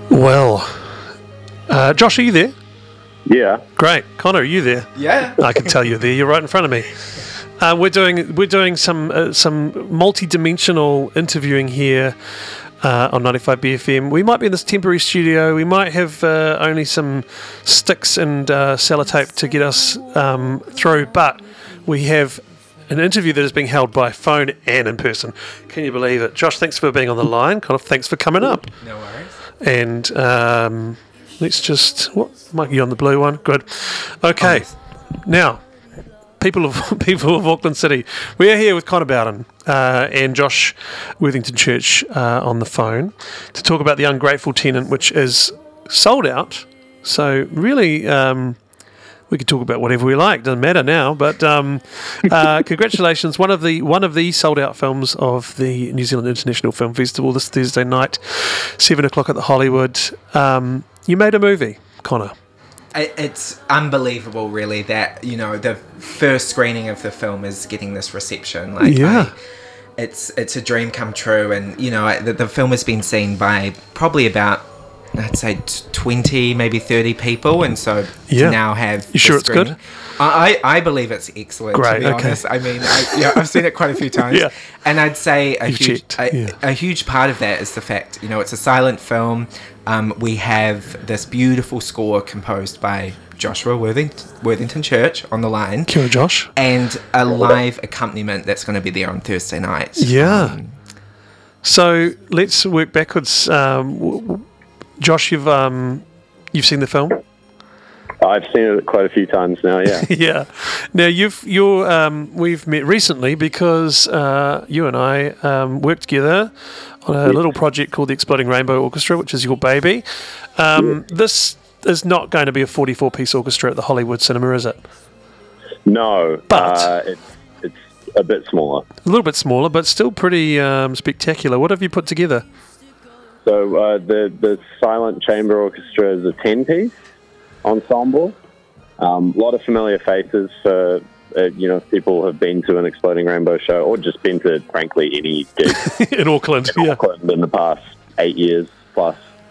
Well, Josh, are you there? Yeah. Great. Connor, are you there? Yeah. I can tell you're there. You're right in front of me. We're doing some multi-dimensional interviewing here on 95BFM. We might be in this temporary studio. We might have only some sticks and sellotape to get us through, but we have an interview that is being held by phone and in person. Can you believe it? Josh, thanks for being on the line. Connor, thanks for coming up. No worries. And let's just... What? Mike, you on the blue one? Good. Okay. Now, people of Auckland City, we are here with Connor Bowden and Josh Worthington Church on the phone to talk about The Ungrateful Tenant, which is sold out. So really, we could talk about whatever we like. Doesn't matter now. But congratulations, one of the sold out films of the New Zealand International Film Festival this Thursday night, 7:00 at the Hollywood. You made a movie, Connor. It's unbelievable, really, that, you know, the first screening of the film is getting this reception. Like, yeah. It's a dream come true, and, you know, the film has been seen by probably about, I'd say 20, maybe 30 people, and so to now have... You sure it's good? I believe it's excellent, Great, to be honest. I mean, I've seen it quite a few times. Yeah. And I'd say a a huge part of that is the fact, you know, it's a silent film. We have this beautiful score composed by Joshua Worthington Church on the line. Kia ora, Josh. And a live accompaniment that's going to be there on Thursday night. Yeah. So let's work backwards. Josh, you've seen the film? I've seen it quite a few times now, yeah. Yeah. Now we've met recently because you and I worked together on a little project called the Exploding Rainbow Orchestra, which is your baby. This is not going to be a 44-piece orchestra at the Hollywood Cinema, is it? No, but it's a bit smaller. A little bit smaller, but still pretty spectacular. What have you put together? So the Silent Chamber Orchestra is a 10-piece ensemble. A lot of familiar faces for, if people have been to an Exploding Rainbow show or just been to, frankly, any gig in Auckland. Auckland in the past 8 years plus.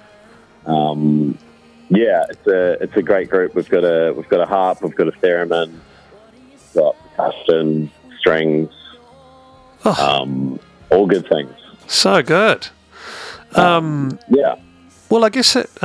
It's a great group. We've got a harp, we've got a theremin, we've got percussion, strings, all good things. So good. Well, I guess it.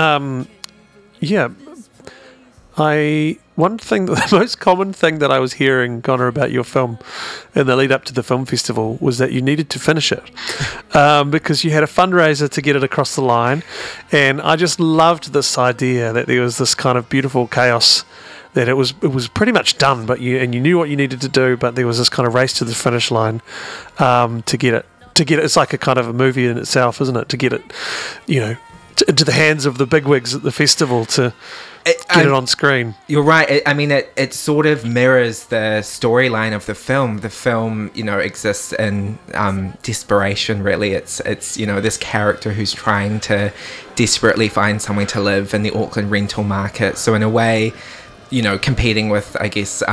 The most common thing that I was hearing, Connor, about your film in the lead up to the film festival was that you needed to finish it because you had a fundraiser to get it across the line, and I just loved this idea that there was this kind of beautiful chaos, that it was pretty much done, but you knew what you needed to do, but there was this kind of race to the finish line to get it. It's like a kind of a movie in itself, isn't it? To get it, into the hands of the bigwigs at the festival to get it on screen. You're right. I mean, it sort of mirrors the storyline of the film. The film, exists in desperation, really. It's this character who's trying to desperately find somewhere to live in the Auckland rental market. So in a way, competing with, I guess,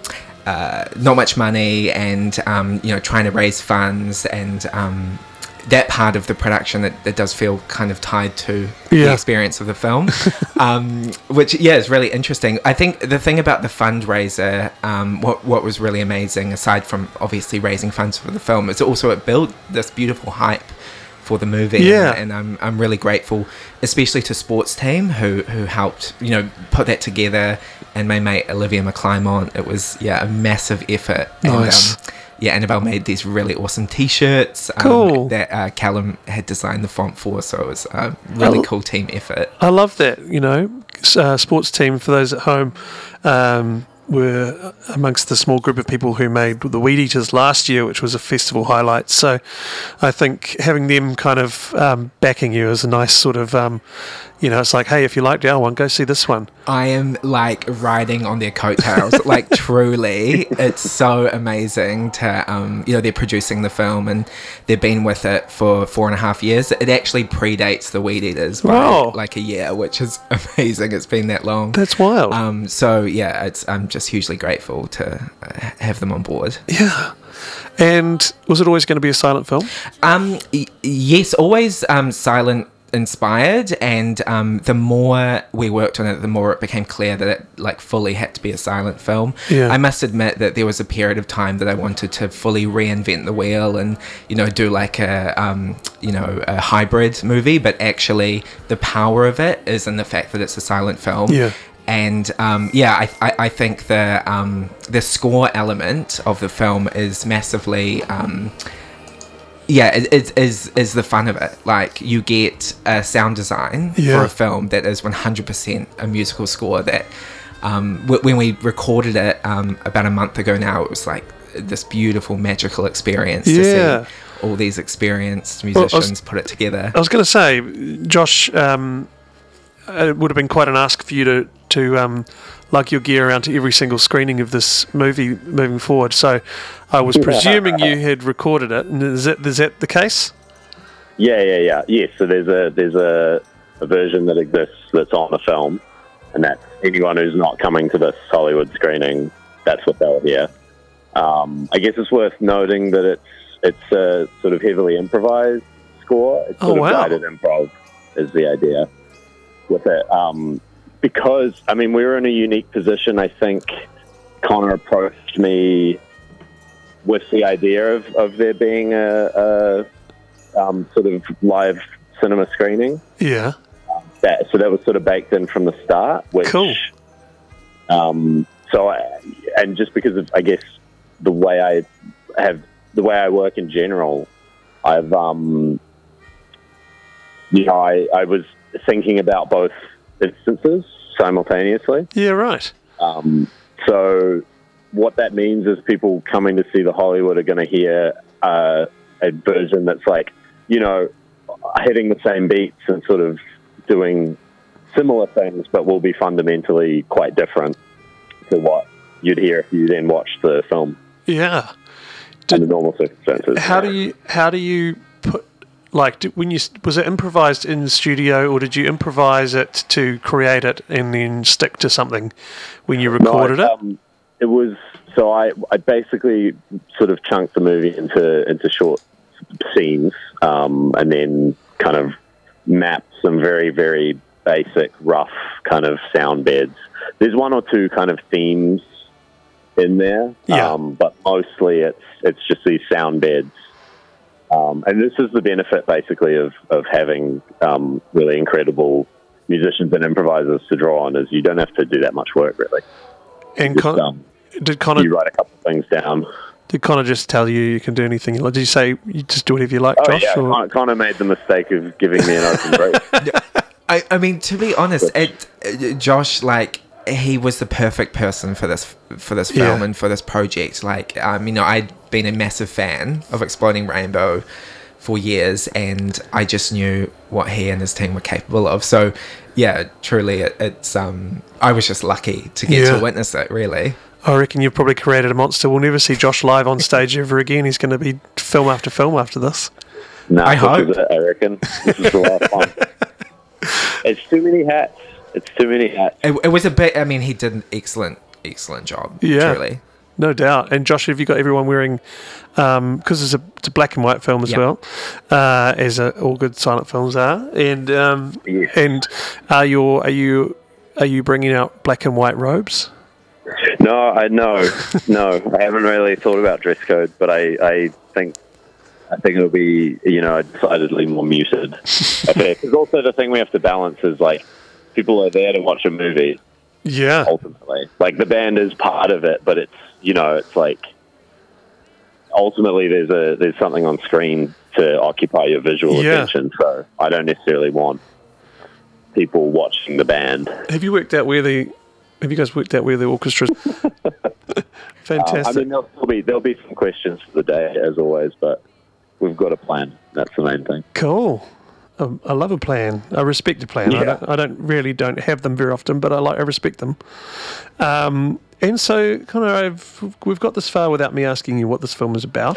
not much money and, trying to raise funds and that part of the production that does feel kind of tied to the experience of the film, which, is really interesting. I think the thing about the fundraiser, what was really amazing, aside from obviously raising funds for the film, is also it built this beautiful hype for the movie. Yeah. And I'm really grateful, especially to Sports Team who helped, put that together, and my mate Olivia McClymont. It was, a massive effort. Nice. And, Annabelle made these really awesome T-shirts cool. that Callum had designed the font for, so it was a really cool team effort. I love that, Sports Team, for those at home, were amongst the small group of people who made the Weed Eaters last year, which was a festival highlight. So I think having them kind of backing you is a nice sort of, it's like, hey, if you liked our one, go see this one. I am like riding on their coattails, like truly. It's so amazing to, they're producing the film and they've been with it for 4.5 years. It actually predates the Weed Eaters by like a year, which is amazing. It's been that long. That's wild. I'm just hugely grateful to have them on board. Yeah. And was it always going to be a silent film? Yes, always silent inspired, and the more we worked on it, the more it became clear that it like fully had to be a silent film. Yeah. I must admit that there was a period of time that I wanted to fully reinvent the wheel and, you know, do like a a hybrid movie, but actually the power of it is in the fact that it's a silent film. Yeah. And I think the score element of the film is massively it is the fun of it. Like, you get a sound design for a film that is 100% a musical score that when we recorded it about a month ago now, it was like this beautiful magical experience to see all these experienced musicians put it together. I was going to say, Josh, it would have been quite an ask for you to lug your gear around to every single screening of this movie moving forward. So I was presuming you had recorded it. And is that the case? Yeah. Yes, so there's a version that exists that's on the film, and that's anyone who's not coming to this Hollywood screening, that's what they'll hear. I guess it's worth noting that it's a sort of heavily improvised score. It's sort of guided improv is the idea with it. Because, I mean, we were in a unique position. I think Connor approached me with the idea of there being a sort of live cinema screening. Yeah. So that was sort of baked in from the start. Which, cool. And just because of, I guess, the way I work in general, I've I was thinking about both instances simultaneously. Yeah, right. So what that means is people coming to see the Hollywood are going to hear a version that's like, you know, hitting the same beats and sort of doing similar things, but will be fundamentally quite different to what you'd hear if you then watched the film. Yeah. Under normal circumstances. How do you put, like, was it improvised in the studio, or did you improvise it to create it and then stick to something when you recorded it? It was, so I basically sort of chunked the movie into short scenes, and then kind of mapped some very, very basic, rough kind of sound beds. There's one or two kind of themes in there, but mostly it's just these sound beds. And this is the benefit, basically, of having really incredible musicians and improvisers to draw on, is you don't have to do that much work, really. And did Connor... You write a couple of things down. Did Connor just tell you can do anything you like? Did you say you just do whatever you like, Josh? Yeah, or? Connor made the mistake of giving me an open brief. I mean, to be honest, Josh, like, he was the perfect person for this film and for this project. Like, I'd been a massive fan of Exploding Rainbow for years, and I just knew what he and his team were capable of. So, yeah, truly, it's I was just lucky to get to witness it, really. I reckon you've probably created a monster. We'll never see Josh live on stage ever again. He's going to be film after film after this. No, I hope. I reckon this is the last one. It's too many hats. It's too many hats. It was a bit. I mean, he did an excellent job. Yeah, truly. No doubt. And Josh, have you got everyone wearing? Because it's a black and white film as well, as all good silent films are. And and are you bringing out black and white robes? No, I haven't really thought about dress code, but I think it'll be, decidedly more muted. Okay, because also the thing we have to balance is, like, people are there to watch a movie. Yeah. Ultimately, like, the band is part of it, but it's, it's like, ultimately there's something on screen to occupy your visual attention. So I don't necessarily want people watching the band. Have you guys worked out where the orchestra's? Fantastic. I mean, there'll be some questions for the day, as always, but we've got a plan. That's the main thing. Cool. I love a plan. I respect a plan. Yeah. I don't have them very often, but I respect them. And so, Connor, we've got this far without me asking you what this film is about.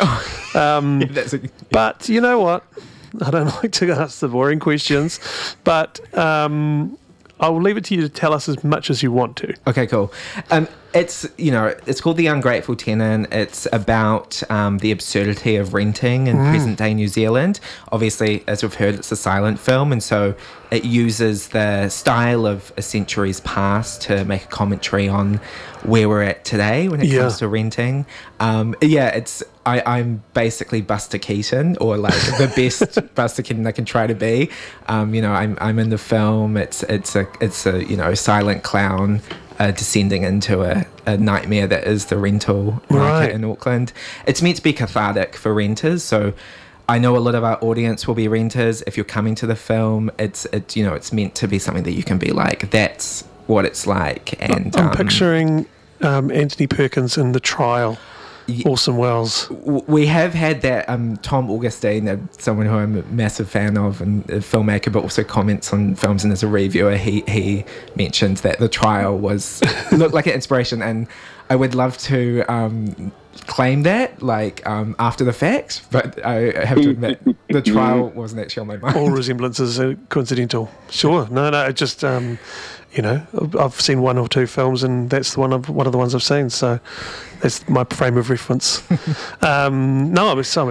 But you know what? I don't like to ask the boring questions, but I will leave it to you to tell us as much as you want to. Okay, cool. It's called The Ungrateful Tenant. It's about the absurdity of renting in present-day New Zealand. Obviously, as we've heard, it's a silent film, and so it uses the style of a centuries past to make a commentary on where we're at today when it comes to renting. I'm basically Buster Keaton, or like the best Buster Keaton I can try to be. I'm in the film. It's a silent clown descending into a nightmare that is the rental market in Auckland. It's meant to be cathartic for renters, so I know a lot of our audience will be renters. If you're coming to the film, it's meant to be something that you can be like, that's what it's like. And I'm picturing Anthony Perkins in The Trial. Orson Welles. We have had that. Tom Augustine, someone who I'm a massive fan of and a filmmaker, but also comments on films and as a reviewer, he mentioned that The Trial looked like an inspiration, and I would love to claim that after the fact, but I have to admit The Trial wasn't actually on my mind. All resemblances are coincidental. Sure. No, just I've seen one or two films, and that's one of the ones I've seen, so that's my frame of reference. No, I'm